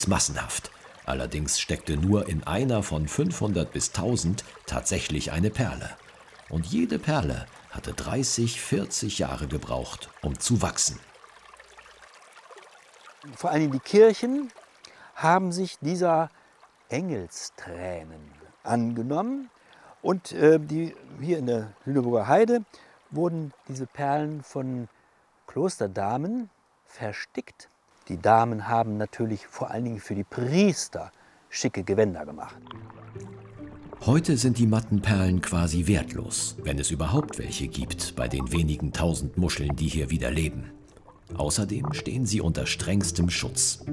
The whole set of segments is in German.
massenhaft. Allerdings steckte nur in einer von 500 bis 1000 tatsächlich eine Perle. Und jede Perle hatte 30, 40 Jahre gebraucht, um zu wachsen. Vor allem die Kirchen haben sich dieser Engelstränen angenommen. Und hier in der Lüneburger Heide wurden diese Perlen von Klosterdamen verstickt. Die Damen haben natürlich vor allen Dingen für die Priester schicke Gewänder gemacht. Heute sind die matten Perlen quasi wertlos, wenn es überhaupt welche gibt, bei den wenigen 1000 Muscheln, die hier wieder leben. Außerdem stehen sie unter strengstem Schutz.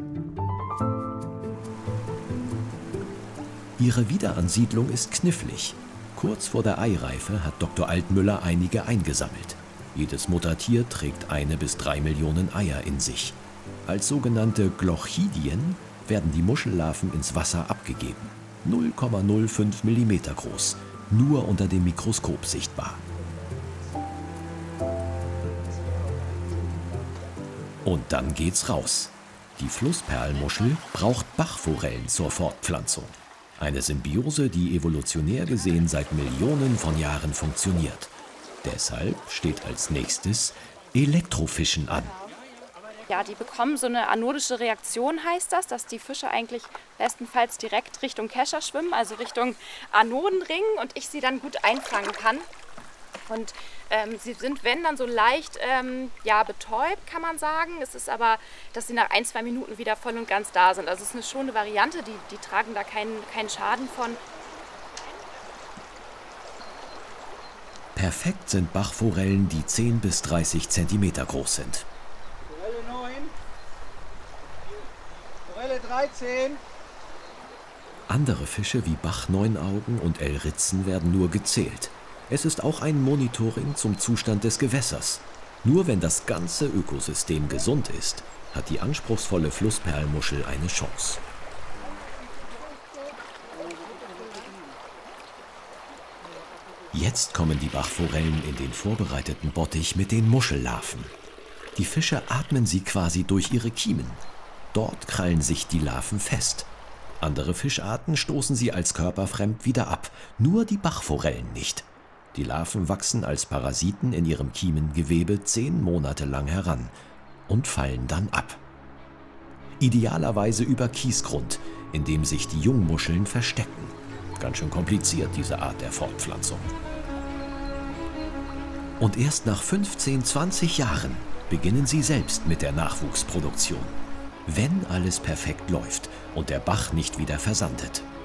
Ihre Wiederansiedlung ist knifflig. Kurz vor der Eireife hat Dr. Altmüller einige eingesammelt. Jedes Muttertier trägt 1 bis 3 Millionen Eier in sich. Als sogenannte Glochidien werden die Muschellarven ins Wasser abgegeben. 0,05 mm groß, nur unter dem Mikroskop sichtbar. Und dann geht's raus. Die Flussperlmuschel braucht Bachforellen zur Fortpflanzung. Eine Symbiose, die evolutionär gesehen seit Millionen von Jahren funktioniert. Deshalb steht als nächstes Elektrofischen an. Ja, die bekommen so eine anodische Reaktion, heißt das, dass die Fische eigentlich bestenfalls direkt Richtung Kescher schwimmen, also Richtung Anodenring, und ich sie dann gut einfangen kann. Und sie sind, wenn, dann so leicht betäubt, kann man sagen. Es ist aber, dass sie nach 1, 2 Minuten wieder voll und ganz da sind. Also es ist eine schone Variante, die tragen da keinen Schaden von. Perfekt sind Bachforellen, die 10 bis 30 cm groß sind. Forelle 9, Forelle 13. Andere Fische wie Bachneunaugen und Elritzen werden nur gezählt. Es ist auch ein Monitoring zum Zustand des Gewässers. Nur wenn das ganze Ökosystem gesund ist, hat die anspruchsvolle Flussperlmuschel eine Chance. Jetzt kommen die Bachforellen in den vorbereiteten Bottich mit den Muschellarven. Die Fische atmen sie quasi durch ihre Kiemen. Dort krallen sich die Larven fest. Andere Fischarten stoßen sie als körperfremd wieder ab, nur die Bachforellen nicht. Die Larven wachsen als Parasiten in ihrem Kiemengewebe 10 Monate lang heran und fallen dann ab. Idealerweise über Kiesgrund, in dem sich die Jungmuscheln verstecken. Ganz schön kompliziert, diese Art der Fortpflanzung. Und erst nach 15, 20 Jahren beginnen sie selbst mit der Nachwuchsproduktion. Wenn alles perfekt läuft und der Bach nicht wieder versandet.